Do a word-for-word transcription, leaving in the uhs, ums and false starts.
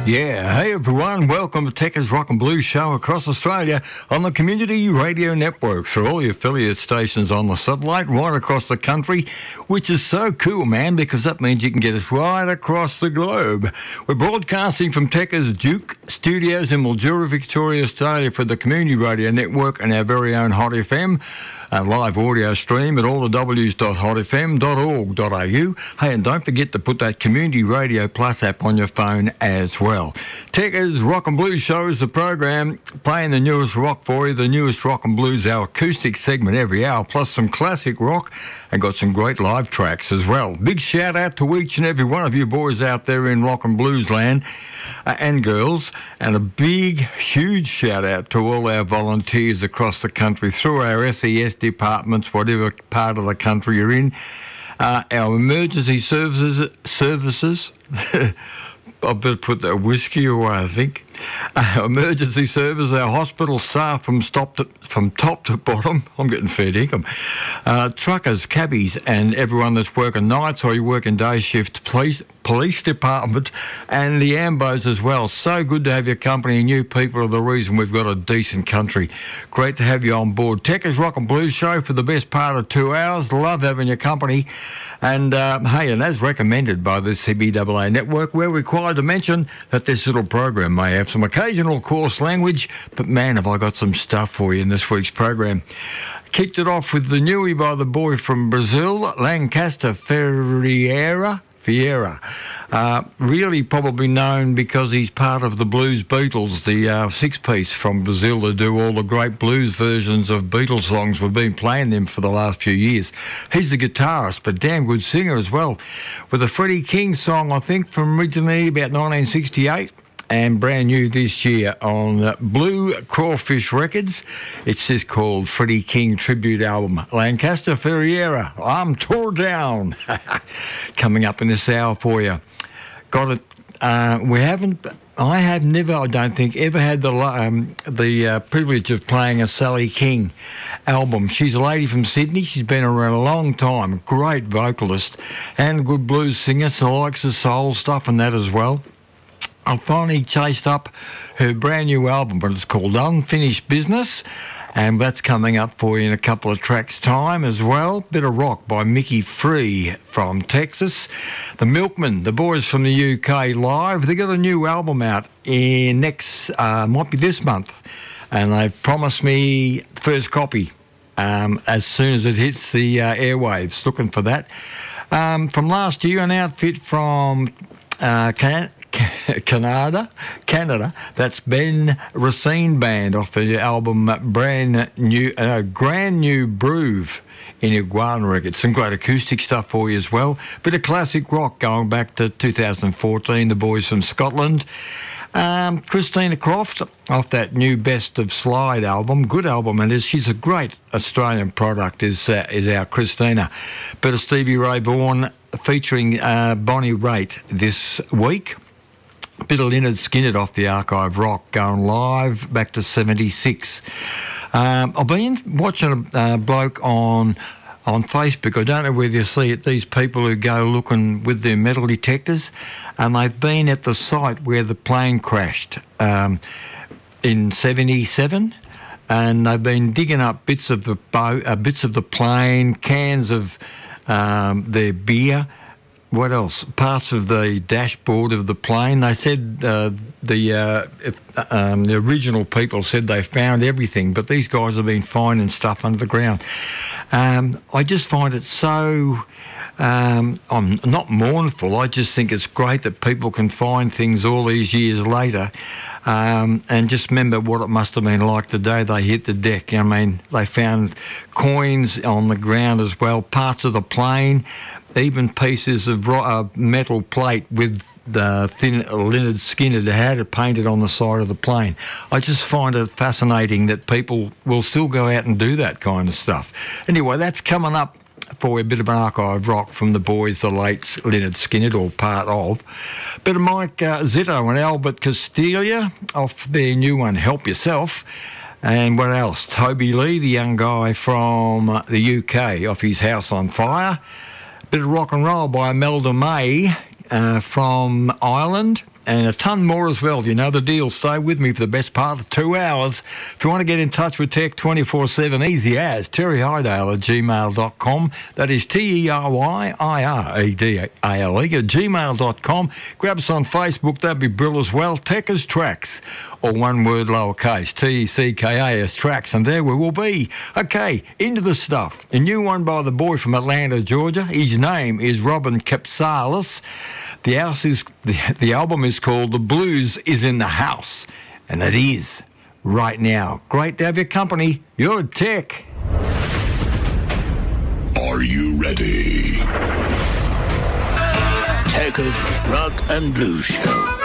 Yeah, hey everyone, welcome to Techers Rock and Blues Show across Australia on the Community Radio Network through all the affiliate stations on the satellite right across the country, which is so cool, man, because that means you can get us right across the globe. We're broadcasting from Techers Duke Studios in Mildura, Victoria, Australia for the Community Radio Network and our very own Hot F M. A live audio stream at all the w's dot hot f m dot org dot a u. Hey, and don't forget to put that Community Radio Plus app on your phone as well. Techers Rock and Blues Show is the program playing the newest rock for you, the newest rock and blues, our acoustic segment every hour, plus some classic rock, and got some great live tracks as well. Big shout out to each and every one of you boys out there in rock and blues land uh, and girls, and a big, huge shout out to all our volunteers across the country through our S E S departments, whatever part of the country you're in, uh, our emergency services, services. I better put that whiskey away, I think. Uh, emergency service, our hospital staff from top to, from top to bottom. I'm getting fair dinkum. Uh, truckers, cabbies, and everyone that's working nights or you working day shift, police, police department, and the Ambos as well. So good to have your company, and you people are the reason we've got a decent country. Great to have you on board. Techers Rock and Blues Show for the best part of two hours. Love having your company. And, uh, hey, and as recommended by the C B A A network, we're required to mention that this little program may have some occasional coarse language, but man, have I got some stuff for you in this week's program. Kicked it off with the newie by the boy from Brazil, Lancaster Ferreira. Vieira, uh, really probably known because he's part of the Blues Beatles, the uh, six-piece from Brazil that do all the great blues versions of Beatles songs. We've been playing them for the last few years. He's the guitarist, but damn good singer as well, with a Freddie King song, I think, from originally about nineteen sixty-eight. And brand new this year on Blue Crawfish Records. It's just called Freddie King Tribute Album. Lancaster Ferreira, I'm Tore Down. Coming up in this hour for you. Got it. Uh, we haven't, I have never, I don't think, ever had the um, the uh, privilege of playing a Sally King album. She's a lady from Sydney. She's been around a long time. Great vocalist and good blues singer. So likes the soul stuff and that as well. I finally chased up her brand new album, but it's called Unfinished Business, and that's coming up for you in a couple of tracks' time as well. Bit of rock by Mickey Free from Texas. The Milkmen, the boys from the U K live. They got a new album out in next, uh, might be this month, and they've promised me first copy um, as soon as it hits the uh, airwaves. Looking for that. Um, from last year, an outfit from uh, Can- Canada, Canada. That's Ben Racine Band off the album Brand New, uh, Grand New Groove in Iguana Records. Some great acoustic stuff for you as well. Bit of classic rock going back to two thousand fourteen. The boys from Scotland. Um, Christina Croft off that new Best of Slide album. Good album, and she's a great Australian product. Is uh, is our Christina. Bit of Stevie Ray Vaughan featuring uh, Bonnie Raitt this week. A bit of Lynyrd Skynyrd off the archive rock going live back to seventy-six. Um, I've been watching a uh, bloke on on Facebook. I don't know whether you see it, these people who go looking with their metal detectors, and they've been at the site where the plane crashed um, in seventy-seven, and they've been digging up bits of the boat, uh, bits of the plane, cans of um, their beer. What else? Parts of the dashboard of the plane. They said uh, the uh, um, the original people said they found everything, but these guys have been finding stuff under the ground. Um, I just find it so. Um, I'm not mournful. I just think it's great that people can find things all these years later. Um, and just remember what it must have been like the day they hit the deck. I mean, they found coins on the ground as well, parts of the plane, even pieces of uh, metal plate with the thin Lynyrd Skynyrd had it painted on the side of the plane. I just find it fascinating that people will still go out and do that kind of stuff. Anyway, that's coming up for a bit of an archive rock from the boys, the late Lynyrd Skynyrd, or part of. Bit of Mike uh, Zito and Albert Castiglia off their new one, Help Yourself. And what else? Toby Lee, the young guy from the U K, off his House on Fire. Bit of rock and roll by Imelda May uh, from Ireland. and a ton more as well. You know the deal. Stay with me for the best part of two hours. If you want to get in touch with Tech twenty-four seven, easy as Terry Hydale at gmail dot com. That is T E R Y I R E D A L E at gmail dot com. Grab us on Facebook. That'd be brilliant as well. Techers Tracks, or one word lowercase, T E C K A S Tracks, and there we will be. Okay, into the stuff. A new one by the boy from Atlanta, Georgia. His name is Robin Capsalis. The house is the, the album is called The Blues Is in the House, and it is right now. Great to have your company. You're Tech. Are you ready? Techers Rock and Blues Show.